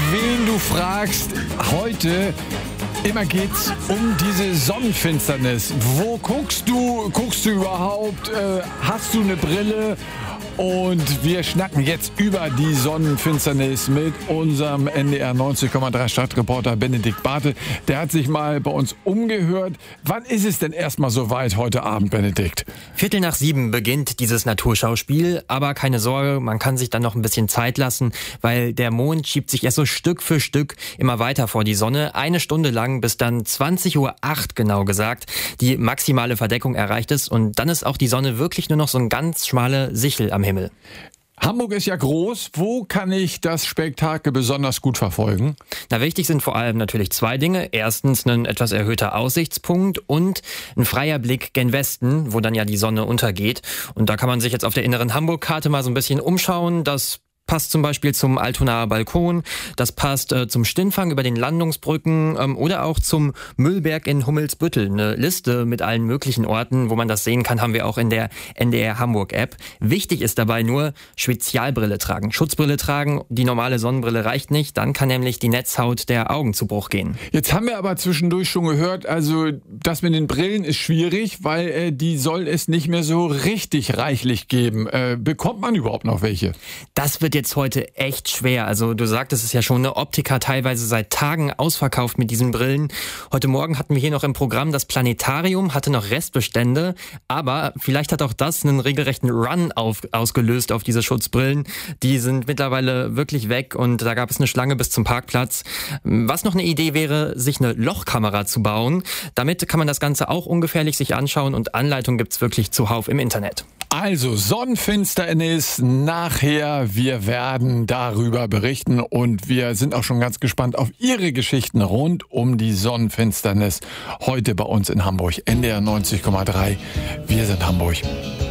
wen du fragst. Heute immer geht's um diese Sonnenfinsternis. Wo guckst du? Guckst du überhaupt? Hast du eine Brille? Und wir schnacken jetzt über die Sonnenfinsternis mit unserem NDR 90,3 Stadtreporter Benedikt Bartel. Der hat sich mal bei uns umgehört. Wann ist es denn erstmal soweit heute Abend, Benedikt? 6:15 beginnt dieses Naturschauspiel, aber keine Sorge, man kann sich dann noch ein bisschen Zeit lassen, weil der Mond schiebt sich erst so Stück für Stück immer weiter vor die Sonne. 1 Stunde lang, bis dann 20:08 Uhr genau gesagt, die maximale Verdeckung erreicht ist und dann ist auch die Sonne wirklich nur noch so ein ganz schmale Sichel am Himmel. Hamburg ist ja groß. Wo kann ich das Spektakel besonders gut verfolgen? Na, wichtig sind vor allem natürlich 2 Dinge. Erstens ein etwas erhöhter Aussichtspunkt und ein freier Blick gen Westen, wo dann ja die Sonne untergeht. Und da kann man sich jetzt auf der inneren Hamburg-Karte mal so ein bisschen umschauen. Das passt zum Beispiel zum Altonaer Balkon, das passt zum Stinnfang über den Landungsbrücken oder auch zum Müllberg in Hummelsbüttel. Eine Liste mit allen möglichen Orten, wo man das sehen kann, haben wir auch in der NDR Hamburg App. Wichtig ist dabei nur, Spezialbrille tragen, Schutzbrille tragen. Die normale Sonnenbrille reicht nicht, dann kann nämlich die Netzhaut der Augen zu Bruch gehen. Jetzt haben wir aber zwischendurch schon gehört, also das mit den Brillen ist schwierig, weil die soll es nicht mehr so richtig reichlich geben. Bekommt man überhaupt noch welche? Das wird jetzt heute echt schwer. Also du sagtest es ja schon, eine Optiker teilweise seit Tagen ausverkauft mit diesen Brillen. Heute Morgen hatten wir hier noch im Programm das Planetarium, hatte noch Restbestände, aber vielleicht hat auch das einen regelrechten Run ausgelöst auf diese Schutzbrillen. Die sind mittlerweile wirklich weg und da gab es eine Schlange bis zum Parkplatz. Was noch eine Idee wäre, sich eine Lochkamera zu bauen. Damit kann man das Ganze auch ungefährlich sich anschauen und Anleitungen gibt's wirklich zuhauf im Internet. Also Sonnenfinsternis nachher. Wir werden darüber berichten und wir sind auch schon ganz gespannt auf Ihre Geschichten rund um die Sonnenfinsternis heute bei uns in Hamburg. NDR 90,3. Wir sind Hamburg.